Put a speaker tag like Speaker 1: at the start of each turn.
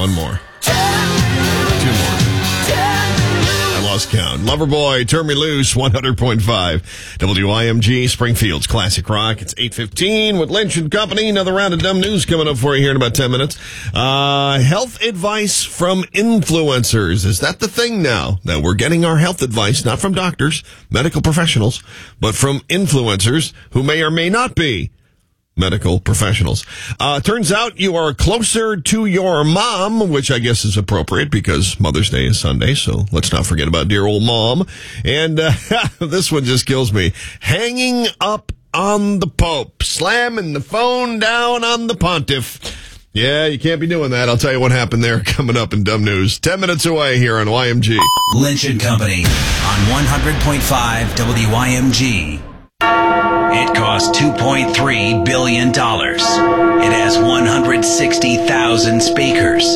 Speaker 1: One more. Two more. I lost count. Loverboy, Turn Me Loose, 100.5. WIMG, Springfield's Classic Rock. It's 8:15 with Lynch and Company. Another round of dumb news coming up for you here in about 10 minutes. Health advice from influencers. Is that the thing now? That we're getting our health advice, not from doctors, medical professionals, but from influencers who may or may not be medical professionals. Turns out you are closer to your mom, which I guess is appropriate because Mother's Day is Sunday, so let's not forget about dear old mom. And this one just kills me. Hanging up on the Pope, slamming the phone down on the pontiff. Yeah, you can't be doing that. I'll tell you what happened there coming up in Dumb News. 10 minutes away here on YMG.
Speaker 2: Lynch and Company on 100.5 WYMG. It costs $2.3 billion. It has 160,000 speakers.